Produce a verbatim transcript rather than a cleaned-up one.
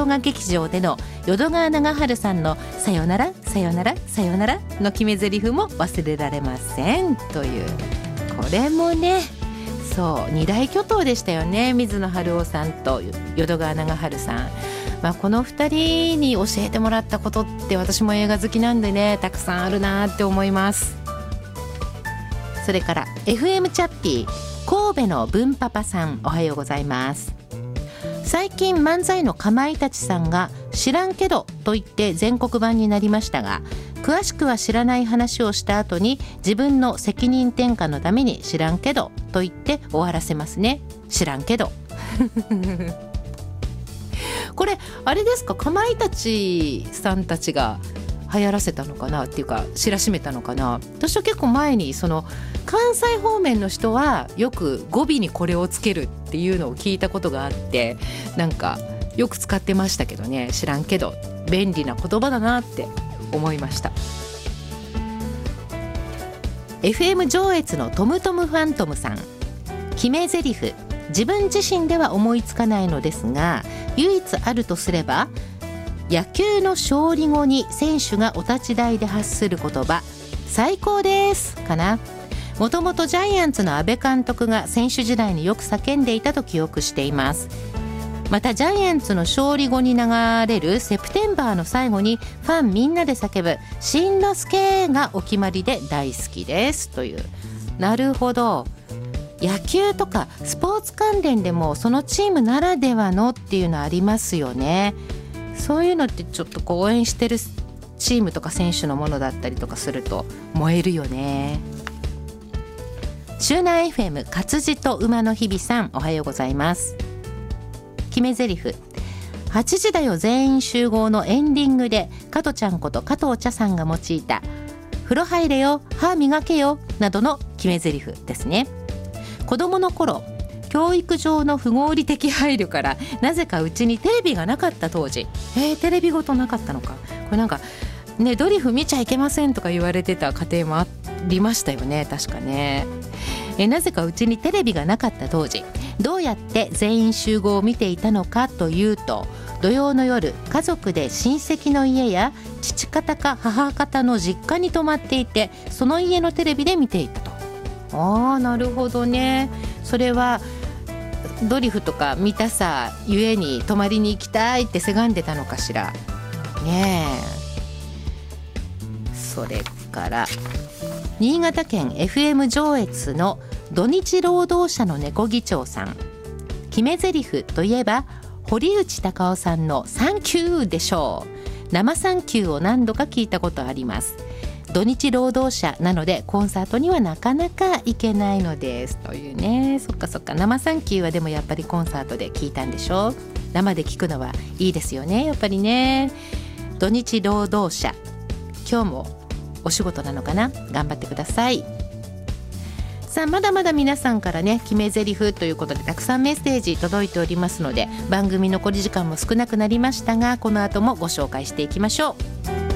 画劇場での淀川長春さんのさよならさよならさよならの決め台詞も忘れられませんという、これもね、そう二大巨頭でしたよね。水野晴郎さんと淀川長春さん、まあ、このふたりに教えてもらったことって私も映画好きなんでね、たくさんあるなって思います。それから エフエム チャッピー神戸の文パパさん、おはようございます。最近漫才のかまいたちさんが知らんけどと言って全国版になりましたが、詳しくは知らない話をした後に自分の責任転嫁のために知らんけどと言って終わらせますね。知らんけどこれあれですか、かまいたちさんたちが流行らせたのかなっていうか知らしめたのかな。私は結構前にその関西方面の人はよく語尾にこれをつけるっていうのを聞いたことがあって、なんかよく使ってましたけどね。知らんけど便利な言葉だなって思いました。 エフエム 上越のトムトムファントムさん、決め台詞、自分自身では思いつかないのですが唯一あるとすれば、野球の勝利後に選手がお立ち台で発する言葉、最高ですかな。もともとジャイアンツの阿部監督が選手時代によく叫んでいたと記憶しています。またジャイアンツの勝利後に流れるセプテンバーの最後にファンみんなで叫ぶしんのすけがお決まりで大好きですという。なるほど、野球とかスポーツ関連でもそのチームならではのっていうのありますよね。そういうのってちょっとこう応援してるチームとか選手のものだったりとかすると燃えるよね。周南 エフエム 活字と馬の日々さん、おはようございます。決め台詞、はちじだよ全員集合のエンディングで加トちゃんこと加藤茶さんが用いた風呂入れよ歯磨けよなどの決め台詞ですね。子供の頃教育上の不合理的配慮からなぜかうちにテレビがなかった当時、えー、テレビごとなかったのか、これなんかね、ドリフ見ちゃいけませんとか言われてた家庭もありましたよね、確かね。えなぜかうちにテレビがなかった当時、どうやって全員集合を見ていたのかというと、土曜の夜家族で親戚の家や父方か母方の実家に泊まっていて、その家のテレビで見ていたと。あー、なるほどね。それはドリフとか見たさゆえに泊まりに行きたいってせがんでたのかしらねえ。それから新潟県 エフエム 上越の土日労働者の猫議長さん、決め台詞といえば堀内孝雄さんのサンキューでしょう。生サンキューを何度か聞いたことあります。土日労働者なのでコンサートにはなかなか行けないのですというね。そっかそっか、生サンキューはでもやっぱりコンサートで聞いたんでしょ。生で聞くのはいいですよね、やっぱりね。土日労働者、今日もお仕事なのかな、頑張ってください。さあ、まだまだ皆さんからね、決め台詞ということでたくさんメッセージ届いておりますので、番組残り時間も少なくなりましたが、この後もご紹介していきましょう。